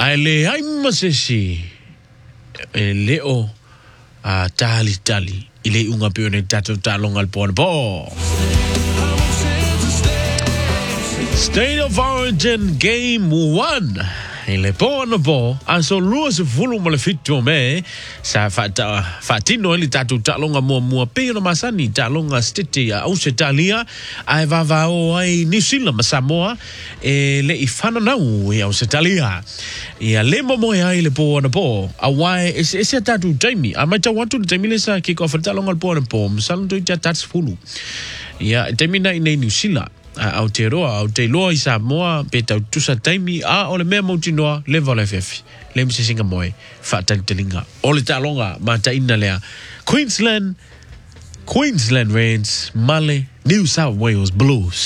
Ai le ai masesi leo tali ile unga peone tato talonga pon po. State of Origin Game 1. Ile pon po aso luas fulu malefito me sa fatino ile tato talonga mo pe no masani talonga stiti Australia ai va o ai New Zealand Samoa le ifana na u Australia ia le mo ia ile pon po awai ese tato Jamie amata want to Jamie sa kick off talonga pon po saldo ja tats fulu ia termina in New Zealand Aotearoa i Samoa pe tau tusa taimi o le mea mautinoa le vala fefi le msisinga moe whaataliteringa o le talonga mataina lea Queensland Reds male New South Wales Blues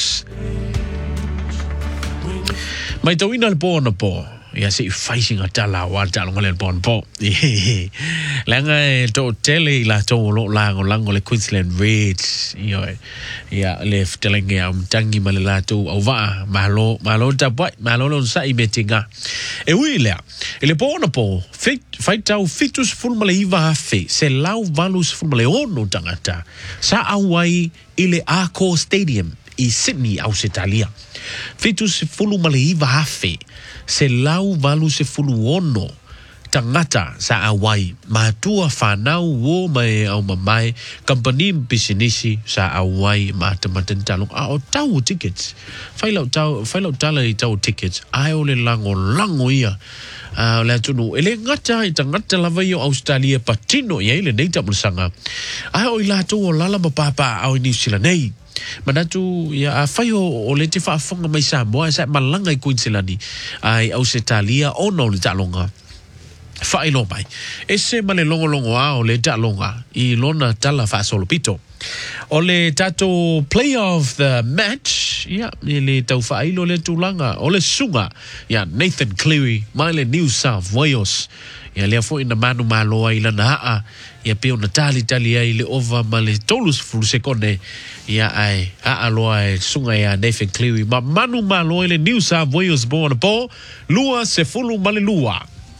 mai tau ina le po ia se facing a tala wa talonga le po langa to tele la to lo lango le Queensland Reds ia le telenga tangi malala to ova malo tapai malo lo sa ibetinga wile ele po fight tau fitus full male iva fe se lau valus full male ono tangata sa awai ile Accor Stadium i Sydney Australia fitus full male iva fe se lau valu se fulu ono tangata sa awai matua whanau wo mai au mamai company business sa awai matan talong o tau tickets failau tala i tau tickets ai ole lango ia le tunu ele ngata i tangata lava i Australia patino ia ile neita mulsanga ai o ila tu o lala mapapa au New Zealand nei manatu ya fai o le te whaafonga mai Samoa sa malanga i Queensland ai Australia ono le talonga fai lo mai ese male longo o le talonga i lona tala whaasolo pito o le tato player of the match ya le tau whai lo le tulanga o le sunga ya Nathan Cleary mai le New South Wales ya le fo ina manu malo ai lana haa ya peo na tali ai le ova male tolus fulu sekone ya ai haa loa e sunga ya Nathan Cleary ma manu malo le New South Wales born po lua se fulu male lua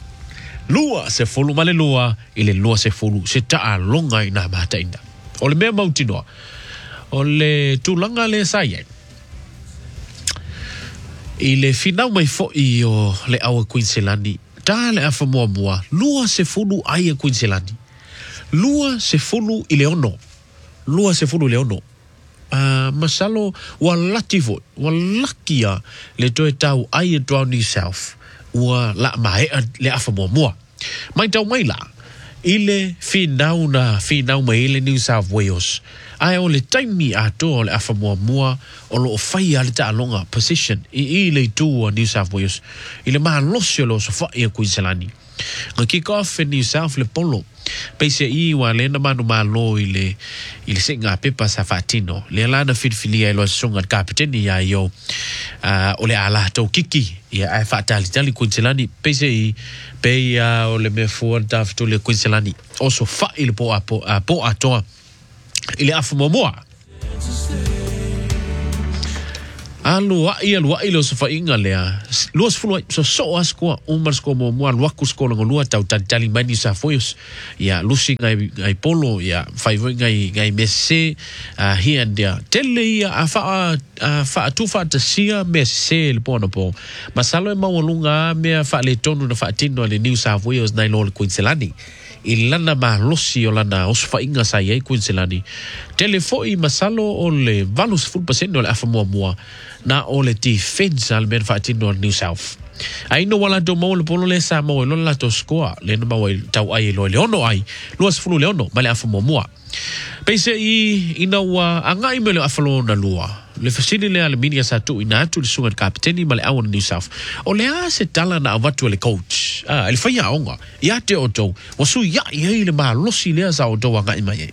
ile lua se fulu se taa longa ina mata inda o le mea mautinoa o le tulanga le saye ile finau mai fo i o le awa Queensland tale afa mua lua se fulu ai Queensland lua se fulu i le ono masalo walakia le toe tau ai e New South ua la mai le afa mua mai tau mai la ile finau mai le New South Wales ai o le taimi ato le afa mua o lo fai ale ta longa position i le tu New South Wales ile ma losio lo so fa e Queensland nga kick off in New South le polo pese i wa le na manu malo ile singa pepa sa fatino le lana filia lo songa kapiteni ya yo o le ala to kiki ya ai fatali Queensland pese i pe o le me for taf to le Queensland also fa il po ato ile afumoa alua lo so fa inga lea luas fulu so asko umar sko mo luaku sko ngo lua tau tali mani sa foyos ya lusi ngai polo ya faivo ngai messe here and there tele ya fa tu fa sia messe le pono po masalo e mawalunga me fa le tonu na fa tino le New South Wales nai lo Queensland ilana ma losi o lana osfa inga sa ye Queensland telefoi masalo o le valus full percent o le afa mua na o le defense al men fatino New South ai no wala do mo le polo le sa mo lo la to score le no ma tau ai lo le ono ai luas fulu le ono ma le afa mua pese i ina wa anga i me le afa lo na lua le fasini le aluminium sa tu ina tu le sunga kapiteni ma le awon New South o le a se tala na avatu le coach ele fai aonga ia te oto wasu ia le ma losi le sa oto anga i mai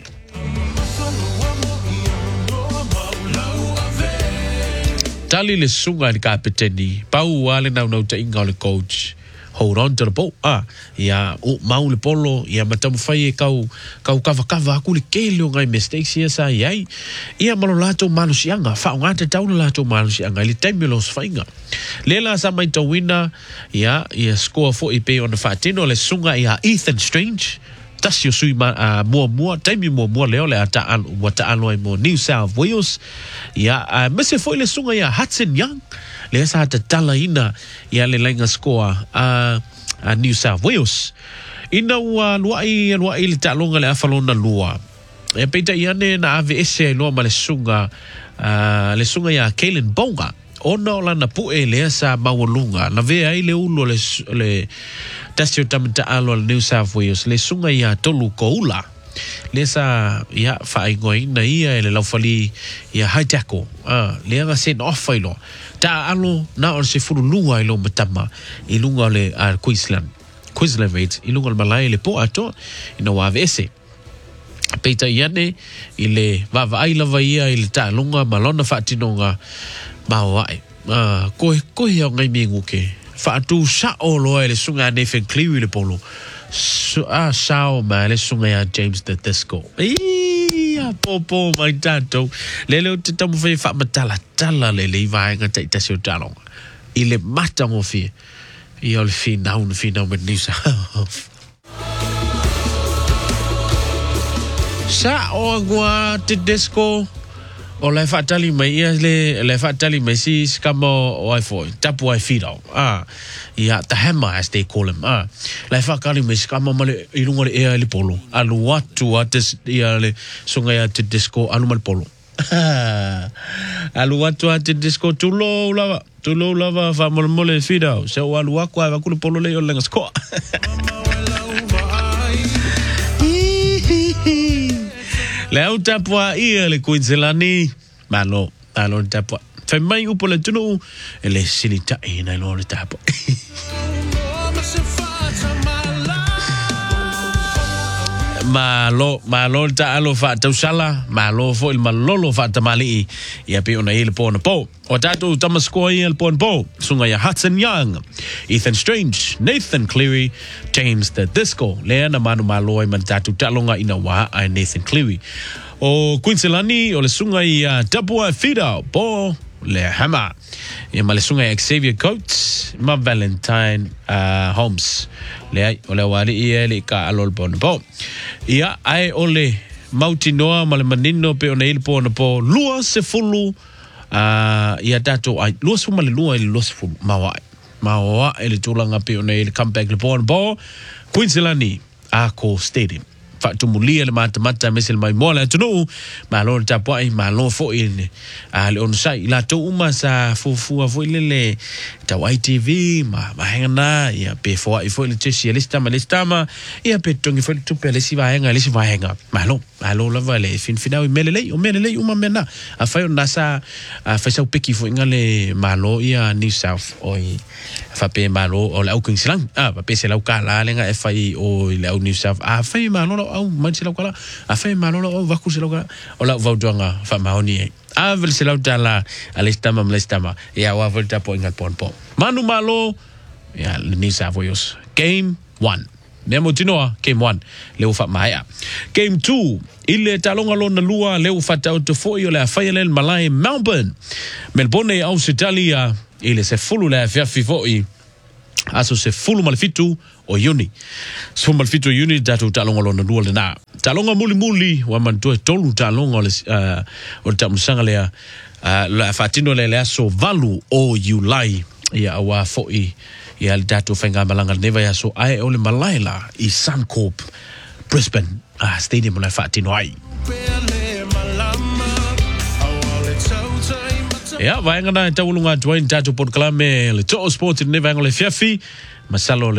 tali le sunga le kapiteni pau ale na ta inga le coach hold on to the ball ia o mau le polo ia matamu fai kau kava aku le kele o ngai mistakes ia sa iai ia malo lato malusianga fa ngata tau lato malusianga le time los fainga lela sa mai tawina ia score for ipe on the fatino le sunga ia Ethan Strange tas yo sui mua time mua leo le ata alo mo New South Wales ia mese foi le sunga ia Hudson Young le sa ta talaina ia le lenga score New South Wales ina luai le talonga le afalona lua e peita iane na AVS lo ma le sunga ia Kalen Bonga ona ola na pue le sa mawalunga na ve ai le ulo le tasio tamta alo New South Wales le sunga ia tolu koula le sa ia faingoi na ia le laufali ia high tackle le nga send off ilo ta alo na on se fulu lua ilo matama ilunga le Queensland rate ilunga le malai le po ato ina wavese peita iane ile vava ai lava ia ile ta lunga malona fatinonga mawai ko ia ngai minguke fa tu sa o lo le sunga Nathan Cleary le polo sao ma le sunga ya James the Disco popo mai tanto le te tamu fai fa matala le vai nga te tasio talong ile matango fi i ol final met New South sa o gua te Disco o le fatali mai le fatali mai si skamo o foi tapu ai fidao ia the hammer as they call him le fakali mai skamo male ilunga le le polo alu watu ates ia le sunga ia te Disco alu mal polo alu watu ate Disco tulo lava fa mole fidao se o alu akwa va ku polo le o lenga sko Leo tapua ia le Queenslandi malo tapua fai mai upo le tunu ele silita ina lo le tapua malo ta alo fa tausala malo fo il malolo fa tamali ia pe ona ile po o tatu tamasko ia po sunga ya Hudson Young Ethan Strange Nathan Cleary James the Disco leana manu malo i man tatu talonga ina wa ai Nathan Cleary o Queenslandi o le sunga ia Tapua Fida po le Hammer ia male sunga Xavier Coates ma Valentine Holmes le o le wali ia le ka alol po ia ai ole mautinoa male manino pe ona il po lua se fulu ia dato ai lua se male lua il lua se fulu mawa ele tulanga pe ona il comeback le po Queenslandi Ako Stadium fatumulia le mata mesel mai mola tunu malon tapua malon fo in le on sai la to uma sa fu fo le tawai TV ma hanga ia pe fo le tsi listama ia pe tongi fo tu pe le si va hanga malo la vale finau melele uma mena a fa na sa fa sa peki fo ngale malo ia New South oi fa pe malo o la Queensland pa pe se la kala lenga FI o la New South fa malo au manchila kala a fa malo o va kusila kala o la vaudanga fa maoni vel se la tala alistama ia wa volta po ingat po manu malo ya New South Wales game 1 Nemo tinoa game 1 leo fa maya game 2 ile talonga lona lua leo fa tau to fo yo la failel malai Melbourne Australia ile se fulu la fiafifoi aso se fulu malfitu o uni so malfitu uni datu talonga lona lua na talonga muli wa manto tolu talonga o tamusanga le la fatino le aso valu o ulai ya wa foi ya datu fenga malanga neva ya so ai ole malaila I Suncorp Brisbane stadium la fatino ai ya vaenga na taulunga twain tatu por klame le to sport neva ngole fiafi masalo